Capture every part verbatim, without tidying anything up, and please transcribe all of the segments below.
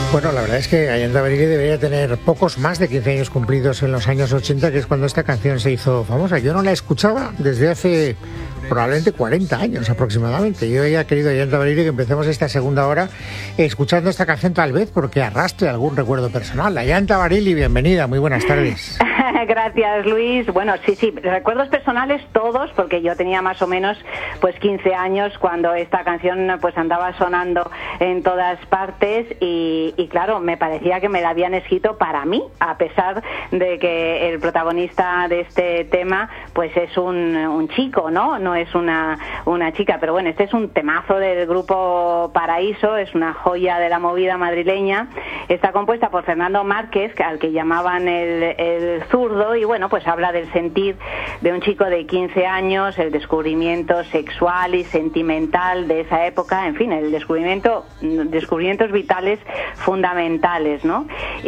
Bueno, la verdad es que Ayanta Barilli debería tener pocos más de quince años cumplidos en los años ochenta, que es cuando esta canción se hizo famosa. Yo no la escuchaba desde hace probablemente cuarenta años aproximadamente. Yo había querido, Ayanta Barilli, que empecemos esta segunda hora escuchando esta canción, tal vez porque arrastre algún recuerdo personal. Ayanta Barilli, bienvenida, muy buenas tardes. Gracias, Luis. Bueno, sí, sí, recuerdos personales todos, porque yo tenía más o menos pues quince años cuando esta canción pues andaba sonando en todas partes y, y claro, me parecía que me la habían escrito para mí, a pesar de que el protagonista de este tema pues es un, un chico, ¿no? No es una, una chica, pero bueno, este es un temazo del grupo Paraíso, es una joya de la movida madrileña. Está compuesta por Fernando Márquez, al que llamaban el, el zurdo, y bueno, pues habla del sentir de un chico de quince años, el descubrimiento sexual y sentimental de esa época, en fin, el descubrimiento, descubrimientos vitales fundamentales, ¿no?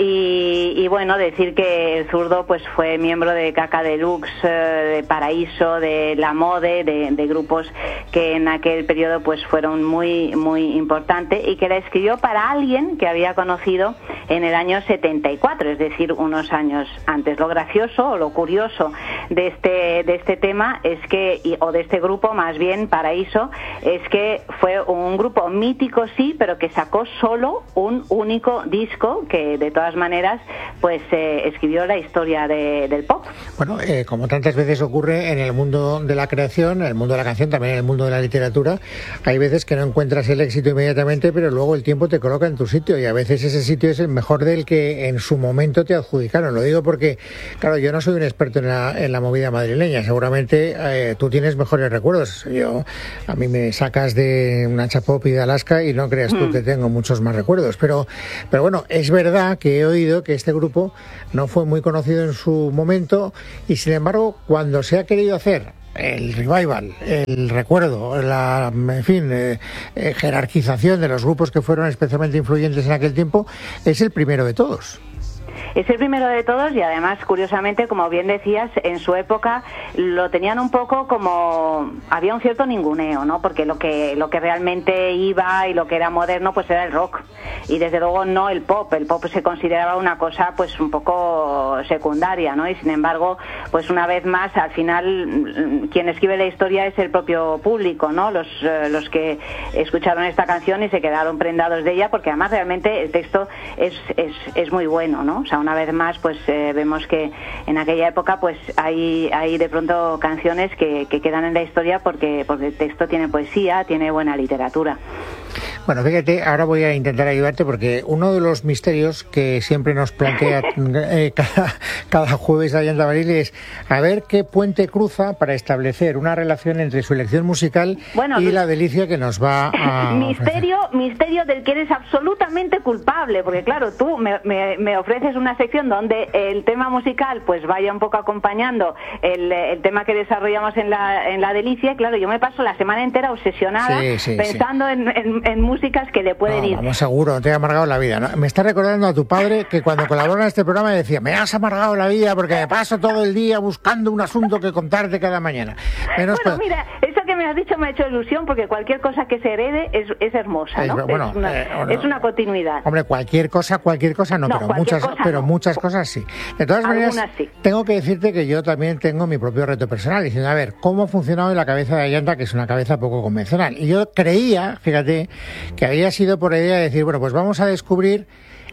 Y, y bueno, decir que el zurdo pues fue miembro de Caca Deluxe, de Paraíso, de La Mode, de, de grupos que en aquel periodo pues fueron muy, muy importantes, y que la escribió para alguien que había conocido en el año setenta y cuatro, es decir, unos años antes. Lo gracioso o lo curioso de este de este tema es que, o de este grupo más bien, Paraíso, es que fue un grupo mítico, sí, pero que sacó solo un único disco, que de todas maneras pues eh, escribió la historia de, del pop. Bueno, eh, como tantas veces ocurre en el mundo de la creación, en el mundo de la canción, también en el mundo de la literatura, hay veces que no encuentras el éxito inmediatamente, pero luego el tiempo te coloca en tu sitio, y a veces ese sitio es el mejor del que en su momento te adjudicaron. Lo digo porque, claro, yo no soy un experto en la, en la movida madrileña. Seguramente eh, tú tienes mejores recuerdos. Yo, a mí me sacas de Nacha Pop y de Alaska y no creas tú mm. que tengo muchos más recuerdos. Pero, pero bueno, es verdad que he oído que este grupo no fue muy conocido en su momento, y sin embargo, cuando se ha querido hacer el revival, el recuerdo, la, en fin, eh, eh, jerarquización de los grupos que fueron especialmente influyentes en aquel tiempo, es el primero de todos. Es el primero de todos, y además, curiosamente, como bien decías, en su época lo tenían un poco como... había un cierto ninguneo, ¿no? Porque lo que lo que realmente iba y lo que era moderno pues era el rock, y desde luego no el pop. El pop se consideraba una cosa pues un poco secundaria, ¿no? Y sin embargo, pues una vez más, al final quien escribe la historia es el propio público, ¿no? Los, eh, los que escucharon esta canción y se quedaron prendados de ella, porque además realmente el texto es, es, es muy bueno, ¿no? O sea, una vez más pues eh, vemos que en aquella época pues hay hay de pronto canciones que, que quedan en la historia porque porque el texto tiene poesía, tiene buena literatura. Bueno, fíjate, ahora voy a intentar ayudarte, porque uno de los misterios que siempre nos plantea eh, cada, cada jueves Ayanta Barilli es a ver qué puente cruza para establecer una relación entre su elección musical bueno, y la delicia que nos va a misterio ofrecer. Misterio del que eres absolutamente culpable, porque claro, tú me, me, me ofreces una sección donde el tema musical pues vaya un poco acompañando el, el tema que desarrollamos en la, en la delicia, y claro, yo me paso la semana entera obsesionada sí, sí, pensando sí. En, en, en músicas que le pueden no, ir. Vamos, seguro, te ha amargado la vida, ¿no? Me está recordando a tu padre, que cuando colaboró en este programa decía, me has amargado la vida porque me paso todo el día buscando un asunto que contarte cada mañana. Menos bueno, pues... mira, eso que me has dicho me ha hecho ilusión, porque cualquier cosa que se herede es, es hermosa, ¿no? Es, bueno, es, una, eh, no, es una continuidad. Hombre, cualquier cosa, cualquier cosa no, no pero muchas cosa pero no. muchas cosas sí. De todas Algunas maneras, sí. Tengo que decirte que yo también tengo mi propio reto personal, diciendo, a ver, ¿cómo ha funcionado en la cabeza de Ayanta, que es una cabeza poco convencional? Y yo creía, fíjate, que había sido por la idea de decir, bueno, pues vamos a descubrir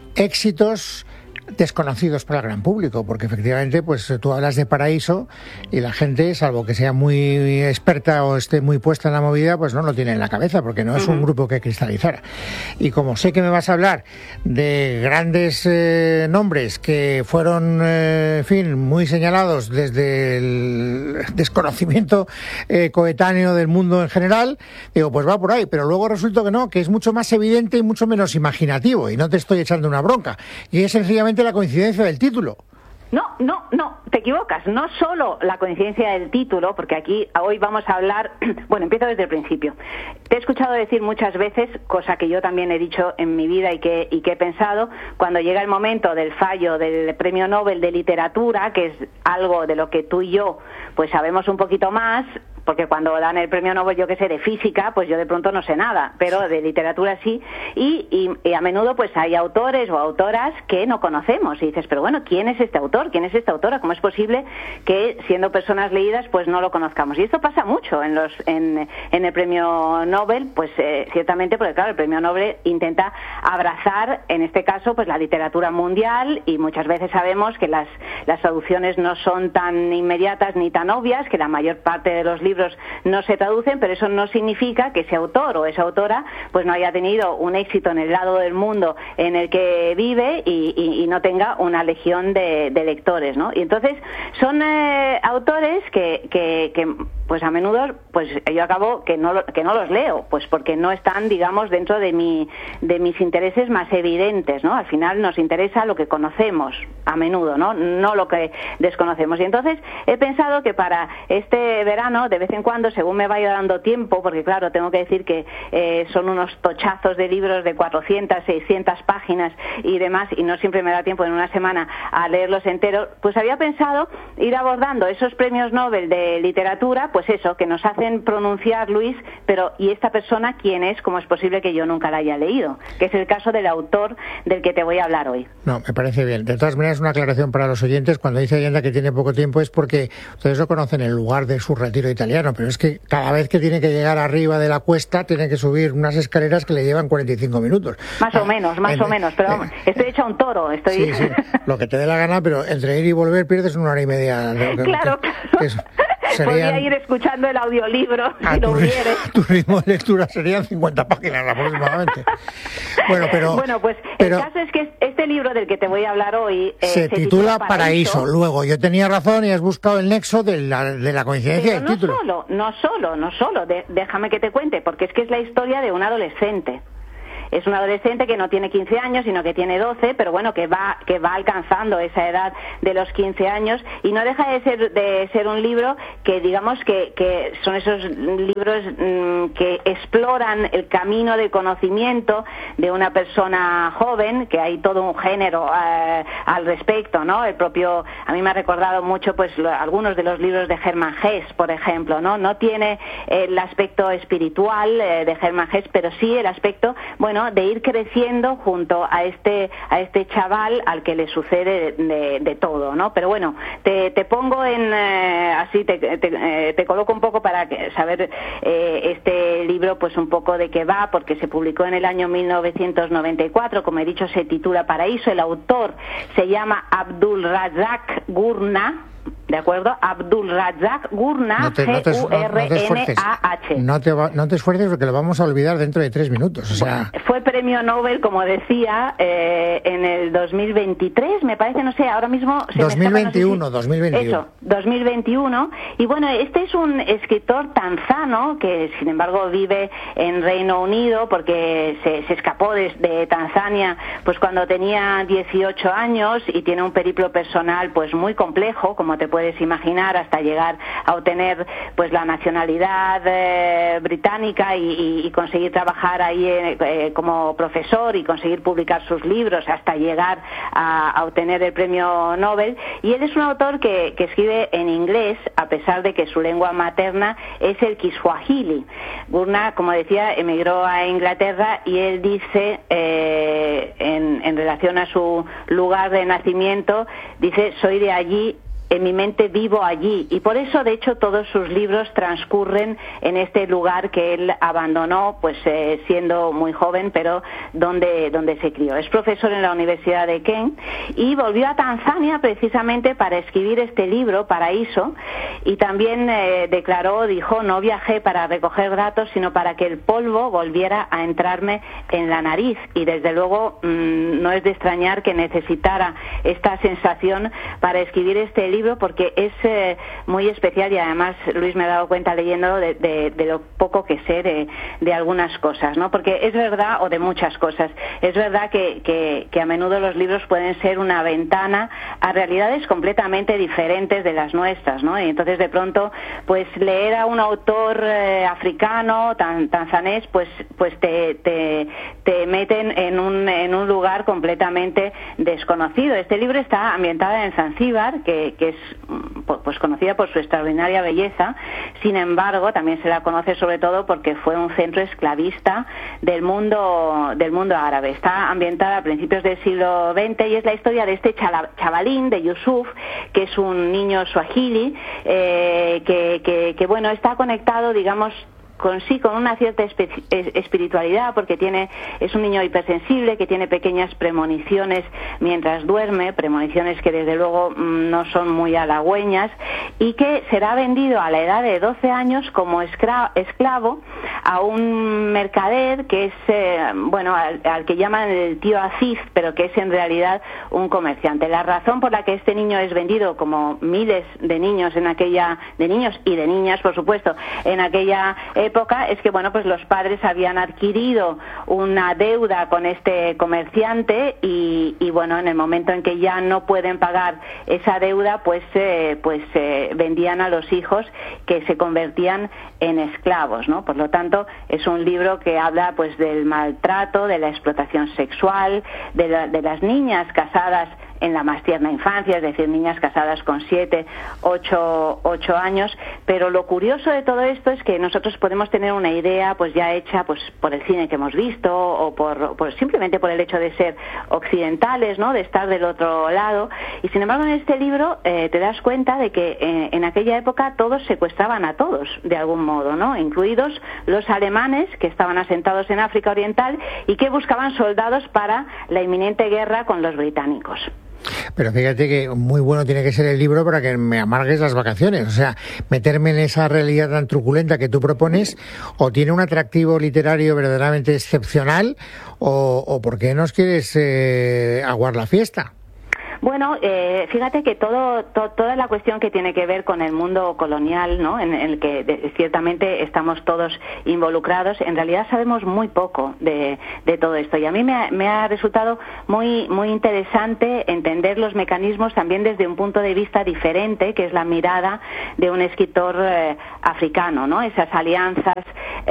éxitos desconocidos para el gran público, porque efectivamente pues tú hablas de Paraíso y la gente, salvo que sea muy experta o esté muy puesta en la movida, pues no lo tiene en la cabeza, porque no es un grupo que cristalizara. Y como sé que me vas a hablar de grandes eh, nombres que fueron, eh, en fin, muy señalados desde el desconocimiento eh, coetáneo del mundo en general, digo, pues va por ahí, pero luego resulta que no, que es mucho más evidente y mucho menos imaginativo, y no te estoy echando una bronca, y es sencillamente la coincidencia del título. No, no, no, te equivocas. No solo la coincidencia del título, porque aquí hoy vamos a hablar... Bueno, empiezo desde el principio. Te he escuchado decir muchas veces, cosa que yo también he dicho en mi vida y que, y que he pensado, cuando llega el momento del fallo del Premio Nobel de Literatura, que es algo de lo que tú y yo pues sabemos un poquito más, porque cuando dan el premio Nobel, yo que sé, de física, pues yo de pronto no sé nada, pero de literatura sí, y, y, y a menudo pues hay autores o autoras que no conocemos, y dices, pero bueno, ¿quién es este autor? ¿Quién es esta autora? ¿Cómo es posible que, siendo personas leídas, pues no lo conozcamos? Y esto pasa mucho en los en, en el premio Nobel, pues eh, ciertamente, porque claro, el premio Nobel intenta abrazar, en este caso, pues la literatura mundial, y muchas veces sabemos que las, las traducciones no son tan inmediatas ni tan obvias, que la mayor parte de los libros no se traducen, pero eso no significa que ese autor o esa autora pues no haya tenido un éxito en el lado del mundo en el que vive y, y, y no tenga una legión de, de lectores, ¿no? Y entonces son eh, autores que, que, que pues a menudo pues yo acabo que no que no los leo, pues porque no están, digamos, dentro de mi de mis intereses más evidentes, ¿no? Al final nos interesa lo que conocemos a menudo, ¿no? No lo que desconocemos. Y entonces he pensado que para este verano, de vez en cuando, según me vaya dando tiempo, porque claro, tengo que decir que eh, son unos tochazos de libros de cuatrocientas, seiscientas páginas y demás, y no siempre me da tiempo en una semana a leerlos enteros, pues había pensado ir abordando esos premios Nobel de literatura, pues eso, que nos hacen pronunciar, Luis, pero ¿y esta persona quién es? ¿Cómo es posible que yo nunca la haya leído? Que es el caso del autor del que te voy a hablar hoy. No, me parece bien. De todas maneras, una aclaración para los oyentes, cuando dice Allenda que tiene poco tiempo es porque ustedes lo conocen el lugar de su retiro italiano, pero es que cada vez que tiene que llegar arriba de la cuesta tiene que subir unas escaleras que le llevan cuarenta y cinco minutos. Más o menos, más en, o menos, pero vamos, estoy hecha un toro, estoy... Sí, sí, lo que te dé la gana, pero entre ir y volver pierdes una hora y media. Que, claro, que, claro. Que es, serían, podría ir escuchando el audiolibro si lo hubiere. Tu ritmo de lectura serían cincuenta páginas aproximadamente. Bueno, pero... Bueno, pues pero, el caso es que este libro del que te voy a hablar hoy... Eh, se, se titula, titula Paraíso. Paraíso. Luego, yo tenía razón y has buscado el nexo de la, de la coincidencia pero del no título. Solo, no solo, no solo, de, déjame que te cuente, porque es que es la historia de un adolescente. Es un adolescente que no tiene quince años, sino que tiene doce, pero bueno, que va que va alcanzando esa edad de los quince años, y no deja de ser de ser un libro que, digamos, que, que son esos libros mmm, que exploran el camino de conocimiento de una persona joven, que hay todo un género eh, al respecto, ¿no? El propio, a mí me ha recordado mucho, pues, lo, algunos de los libros de Hermann Hesse, por ejemplo, ¿no? No tiene el aspecto espiritual eh, de Hermann Hesse, pero sí el aspecto, bueno, de ir creciendo junto a este a este chaval al que le sucede de, de, de todo, ¿no? Pero bueno, te, te pongo en eh, así te, te, eh, te coloco un poco para que, saber eh, este libro, pues un poco de qué va, porque se publicó en el año mil novecientos noventa y cuatro, como he dicho, se titula Paraíso. El autor se llama Abdul Razak Gurnah, ¿de acuerdo? Abdul Razak Gurnah, G U R N A H. No te, no te esfuerces porque lo vamos a olvidar dentro de tres minutos. O sea... Fue premio Nobel, como decía, eh, en el dos mil veintitrés, me parece, no sé, ahora mismo... Se dos mil veintiuno, me escapa, no sé si... dos mil veintiuno. Eso, dos mil veintiuno. Y bueno, este es un escritor tanzano que, sin embargo, vive en Reino Unido porque se, se escapó de, de Tanzania pues cuando tenía dieciocho años, y tiene un periplo personal pues muy complejo, como te puedes imaginar, hasta llegar a obtener pues la nacionalidad eh, británica y, y, y conseguir trabajar ahí eh, como profesor y conseguir publicar sus libros, hasta llegar a, a obtener el premio Nobel. Y él es un autor que, que escribe en inglés, a pesar de que su lengua materna es el Kiswahili. Gurnah, como decía, emigró a Inglaterra, y él dice eh, en, en relación a su lugar de nacimiento, dice: soy de allí, en mi mente vivo allí, y por eso, de hecho, todos sus libros transcurren en este lugar que él abandonó, pues eh, siendo muy joven, pero donde donde se crió. Es profesor en la Universidad de Kent y volvió a Tanzania precisamente para escribir este libro, Paraíso, y también eh, declaró, dijo: no viajé para recoger datos, sino para que el polvo volviera a entrarme en la nariz. Y desde luego mmm, no es de extrañar que necesitara esta sensación para escribir este libro, porque es eh, muy especial, y además, Luis, me he dado cuenta leyéndolo de, de, de lo poco que sé de, de algunas cosas, ¿no? Porque es verdad, o de muchas cosas, es verdad que, que, que a menudo los libros pueden ser una ventana a realidades completamente diferentes de las nuestras, ¿no? Y entonces, de pronto, pues leer a un autor eh, africano, tan, tanzanés, pues pues te, te, te meten en un, en un lugar completamente desconocido. Este libro está ambientado en Zanzíbar, que, que que es pues conocida por su extraordinaria belleza. Sin embargo, también se la conoce sobre todo porque fue un centro esclavista del mundo del mundo árabe. Está ambientada a principios del siglo veinte y es la historia de este chavalín, de Yusuf, que es un niño suajili, eh, que, que, que bueno, está conectado, digamos, con sí, con una cierta espiritualidad, porque tiene es un niño hipersensible que tiene pequeñas premoniciones mientras duerme, premoniciones que desde luego no son muy halagüeñas, y que será vendido a la edad de doce años como esclavo a un mercader que es, eh, bueno, al, al que llaman el tío Afif, pero que es en realidad un comerciante. La razón por la que este niño es vendido, como miles de niños en aquella, de niños y de niñas, por supuesto, en aquella época, es que, bueno, pues los padres habían adquirido una deuda con este comerciante y, y bueno, en el momento en que ya no pueden pagar esa deuda, pues, eh, pues eh, vendían a los hijos, que se convertían en esclavos, ¿no? Por lo tanto, es un libro que habla, pues, del maltrato, de la explotación sexual, de, la, de las niñas casadas en la más tierna infancia, es decir, niñas casadas con siete, ocho, ocho años, pero lo curioso de todo esto es que nosotros podemos tener una idea pues ya hecha pues por el cine que hemos visto o por, por simplemente por el hecho de ser occidentales, ¿no?, de estar del otro lado, y sin embargo en este libro eh, te das cuenta de que eh, en aquella época todos secuestraban a todos de algún modo, ¿no?, incluidos los alemanes que estaban asentados en África Oriental y que buscaban soldados para la inminente guerra con los británicos. Pero fíjate que muy bueno tiene que ser el libro para que me amargues las vacaciones. O sea, meterme en esa realidad tan truculenta que tú propones, o tiene un atractivo literario verdaderamente excepcional, o, o ¿por qué nos quieres eh, aguar la fiesta? Bueno, eh, fíjate que todo, to, toda la cuestión que tiene que ver con el mundo colonial, ¿no?, en, en el que de, ciertamente estamos todos involucrados, en realidad sabemos muy poco de, de todo esto. Y a mí me ha, me ha resultado muy, muy interesante entender los mecanismos también desde un punto de vista diferente, que es la mirada de un escritor eh, africano, ¿no? Esas alianzas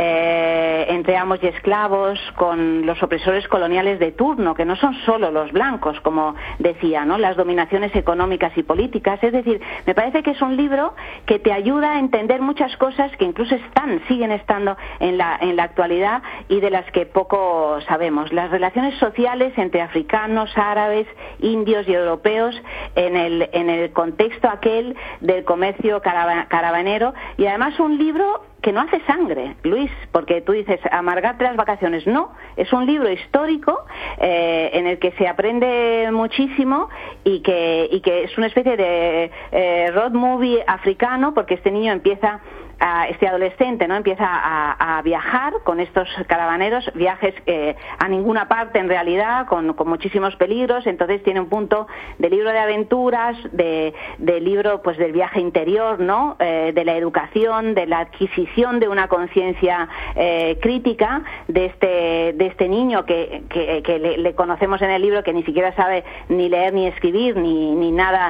eh, entre amos y esclavos con los opresores coloniales de turno, que no son solo los blancos, como decía, ¿no?, las dominaciones económicas y políticas. Es decir, me parece que es un libro que te ayuda a entender muchas cosas que incluso están, siguen estando en la, en la actualidad y de las que poco sabemos. Las relaciones sociales entre africanos, árabes, indios y europeos en el, en el contexto aquel del comercio carava, caravanero, y además un libro que no hace sangre, Luis, porque tú dices amargarte las vacaciones. No, es un libro histórico eh, en el que se aprende muchísimo y que, y que es una especie de eh, road movie africano, porque este niño empieza a, este adolescente, ¿no?, empieza a, a viajar con estos caravaneros, viajes eh, a ninguna parte en realidad, con, con muchísimos peligros. Entonces tiene un punto de libro de aventuras, de, de libro pues del viaje interior, ¿no?, eh, de la educación, de la adquisición de una conciencia eh, crítica de este de este niño que, que, que le, le conocemos en el libro, que ni siquiera sabe ni leer ni escribir ni, ni nada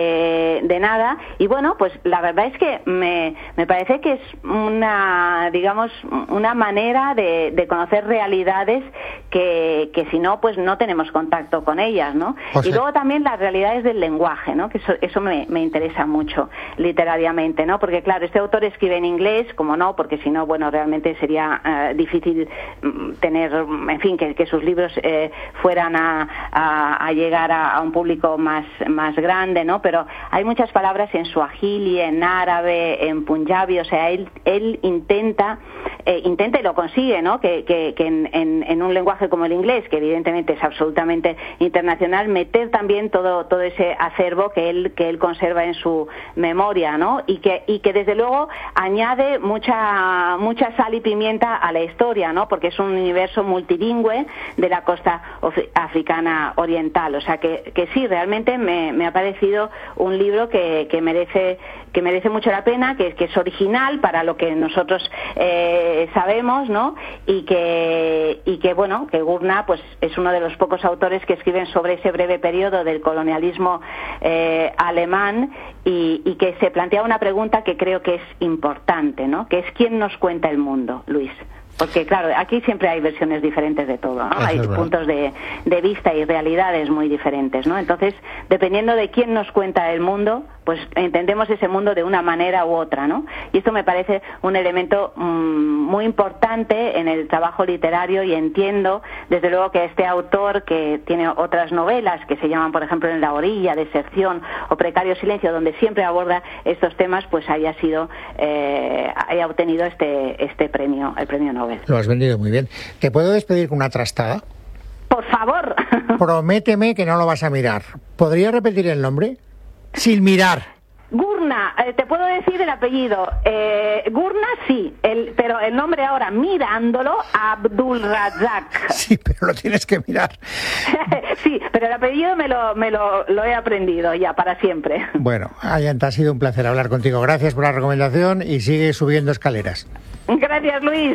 de, de nada. Y bueno, pues la verdad es que me, me parece que es una, digamos, una manera de, de conocer realidades que, que si no, pues no tenemos contacto con ellas, ¿no? O sea, y luego también las realidades del lenguaje, ¿no?, que eso, eso me, me interesa mucho literariamente, ¿no? Porque claro, este autor escribe en inglés, como no, porque si no, bueno, realmente sería uh, difícil tener, en fin, que, que sus libros eh, fueran a, a, a llegar a, a un público más, más grande, ¿no? Pero hay muchas palabras en suajili, en árabe, en punjabi. O sea, él, él intenta, eh, intenta y lo consigue, ¿no?, que, que, que en, en, en un lenguaje como el inglés, que evidentemente es absolutamente internacional, meter también todo, todo ese acervo que él, que él conserva en su memoria, ¿no?, y que, y que desde luego añade mucha, mucha sal y pimienta a la historia, ¿no?, porque es un universo multilingüe de la costa africana oriental. O sea, que, que sí, realmente me, me ha parecido un libro que, que merece, que merece mucho la pena, que, que es original para lo que nosotros eh, sabemos, ¿no?, y que y que bueno, que Gurnah pues es uno de los pocos autores que escriben sobre ese breve periodo del colonialismo eh, alemán, y, y que se plantea una pregunta que creo que es importante, ¿no?, que es ¿quién nos cuenta el mundo, Luis? Porque claro, aquí siempre hay versiones diferentes de todo, ¿no? Hay puntos de, de vista y realidades muy diferentes, ¿no? Entonces, dependiendo de quién nos cuenta el mundo, pues entendemos ese mundo de una manera u otra, ¿no? Y esto me parece un elemento mmm, muy importante en el trabajo literario, y entiendo desde luego que este autor, que tiene otras novelas que se llaman, por ejemplo, En la orilla, Deserción o Precario silencio, donde siempre aborda estos temas, pues haya sido eh, haya obtenido este este premio, el premio Nobel. Lo has vendido muy bien. ¿Te puedo despedir con una trastada? Por favor. Prométeme que no lo vas a mirar. ¿Podría repetir el nombre? Sin mirar. Gurna, eh, te puedo decir el apellido. Eh, Gurna sí, el, pero el nombre ahora, mirándolo, Abdulrazak. Sí, pero lo tienes que mirar. Sí, pero el apellido me lo, me lo, lo he aprendido ya para siempre. Bueno, Ayanta, ha sido un placer hablar contigo. Gracias por la recomendación y sigue subiendo escaleras. Gracias, Luis.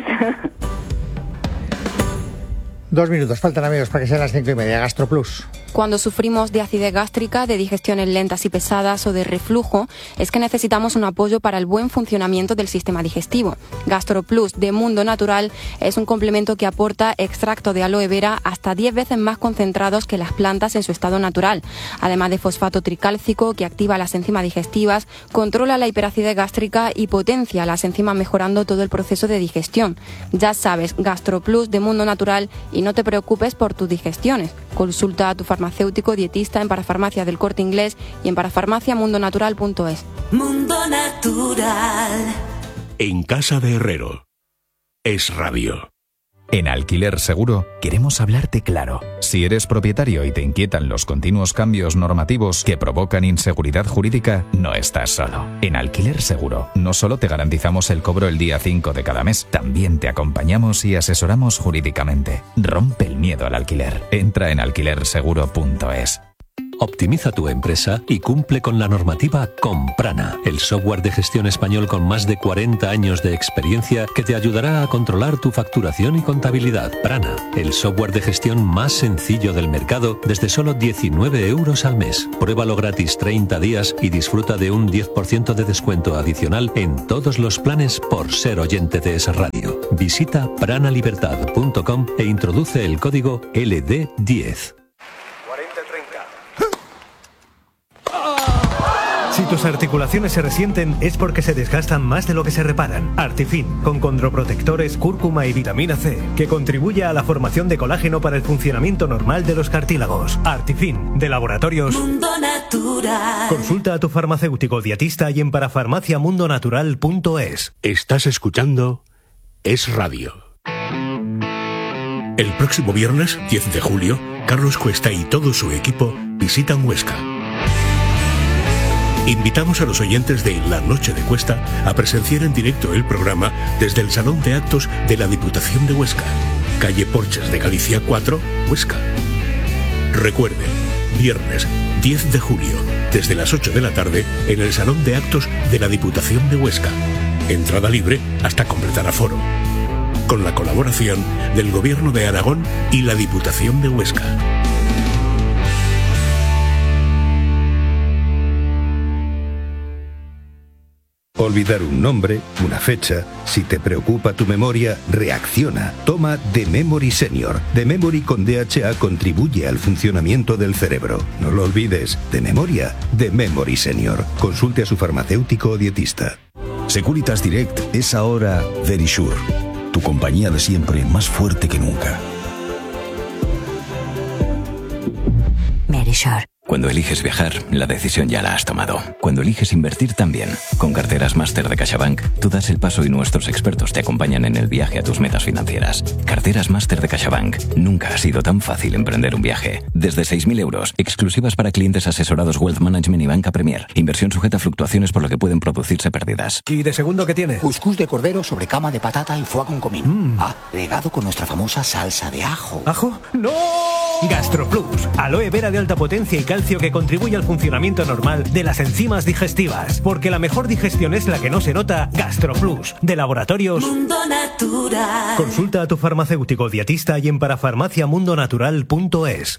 Dos minutos faltan, amigos, para que sean las cinco y media. GastroPlus. Cuando sufrimos de acidez gástrica, de digestiones lentas y pesadas o de reflujo, es que necesitamos un apoyo para el buen funcionamiento del sistema digestivo. GastroPlus de Mundo Natural es un complemento que aporta extracto de aloe vera hasta diez veces más concentrados que las plantas en su estado natural. Además de fosfato tricálcico, que activa las enzimas digestivas, controla la hiperacidez gástrica y potencia las enzimas, mejorando todo el proceso de digestión. Ya sabes, GastroPlus de Mundo Natural, y no te preocupes por tus digestiones. Consulta a tu farmacéutico dietista en Parafarmacia del Corte Inglés y en parafarmacia mundo natural punto es. Mundo Natural. En casa de Herrero. Es Radio. En Alquiler Seguro queremos hablarte claro. Si eres propietario y te inquietan los continuos cambios normativos que provocan inseguridad jurídica, no estás solo. En Alquiler Seguro no solo te garantizamos el cobro el día cinco de cada mes, también te acompañamos y asesoramos jurídicamente. Rompe el miedo al alquiler. Entra en alquiler seguro punto es. Optimiza tu empresa y cumple con la normativa con Prana, el software de gestión español con más de cuarenta años de experiencia que te ayudará a controlar tu facturación y contabilidad. Prana, el software de gestión más sencillo del mercado desde solo diecinueve euros al mes. Pruébalo gratis treinta días y disfruta de un diez por ciento de descuento adicional en todos los planes por ser oyente de Es Radio. Visita prana libertad punto com e introduce el código L D diez. Si tus articulaciones se resienten es porque se desgastan más de lo que se reparan. Artifin, con condroprotectores, cúrcuma y vitamina C, que contribuye a la formación de colágeno para el funcionamiento normal de los cartílagos. Artifin, de Laboratorios Mundo Natural. Consulta a tu farmacéutico dietista y en parafarmacia mundo natural punto es. Estás escuchando Es Radio. El próximo viernes, diez de julio, Carlos Cuesta y todo su equipo visitan Huesca. Invitamos a los oyentes de La Noche de Cuesta a presenciar en directo el programa desde el Salón de Actos de la Diputación de Huesca, calle Porches de Galicia cuatro, Huesca. Recuerden, viernes diez de julio, desde las ocho de la tarde, en el Salón de Actos de la Diputación de Huesca. Entrada libre hasta completar aforo. Con la colaboración del Gobierno de Aragón y la Diputación de Huesca. Olvidar un nombre, una fecha. Si te preocupa tu memoria, reacciona. Toma The Memory Senior. The Memory con D H A contribuye al funcionamiento del cerebro. No lo olvides. De memoria, The Memory Senior. Consulte a su farmacéutico o dietista. Securitas Direct es ahora Verisure. Tu compañía de siempre, más fuerte que nunca. Verisure. Cuando eliges viajar, la decisión ya la has tomado. Cuando eliges invertir también. Con carteras Máster de CaixaBank, tú das el paso y nuestros expertos te acompañan en el viaje a tus metas financieras. Carteras Máster de CaixaBank. Nunca ha sido tan fácil emprender un viaje. Desde seis mil euros, exclusivas para clientes asesorados Wealth Management y Banca Premier. Inversión sujeta a fluctuaciones por lo que pueden producirse pérdidas. ¿Y de segundo qué tiene? Cuscús de cordero sobre cama de patata y foie con comino. Mm. Ah, regado con nuestra famosa salsa de ajo. ¿Ajo? ¡No! GastroPlus, aloe vera de alta potencia y calcio que contribuye al funcionamiento normal de las enzimas digestivas. Porque la mejor digestión es la que no se nota. GastroPlus, de Laboratorios Mundo Natural. Consulta a tu farmacéutico dietista y en parafarmacia mundo natural punto es.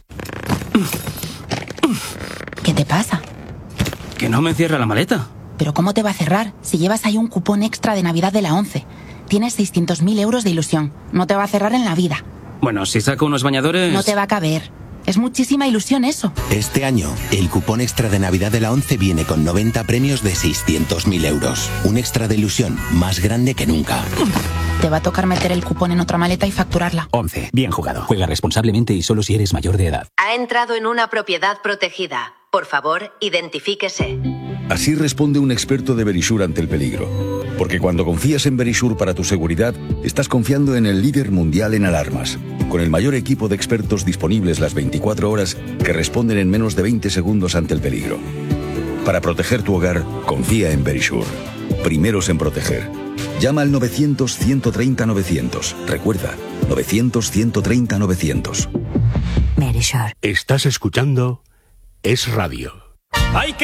¿Qué te pasa? Que no me cierra la maleta. ¿Pero cómo te va a cerrar si llevas ahí un cupón extra de Navidad de la ONCE? Tienes seiscientos mil euros de ilusión. No te va a cerrar en la vida. Bueno, si saco unos bañadores... No te va a caber. Es muchísima ilusión eso. Este año, el cupón extra de Navidad de la ONCE viene con noventa premios de seiscientos mil euros. Un extra de ilusión más grande que nunca. Te va a tocar meter el cupón en otra maleta y facturarla. ONCE. Bien jugado. Juega responsablemente y solo si eres mayor de edad. Ha entrado en una propiedad protegida. Por favor, identifíquese. Así responde un experto de Verisure ante el peligro. Porque cuando confías en Verisure para tu seguridad, estás confiando en el líder mundial en alarmas. Con el mayor equipo de expertos disponibles las veinticuatro horas que responden en menos de veinte segundos ante el peligro. Para proteger tu hogar, confía en Verisure. Primeros en proteger. Llama al novecientos, ciento treinta, novecientos. Recuerda, novecientos, ciento treinta, novecientos. Verisure. Estás escuchando Es Radio. Hay que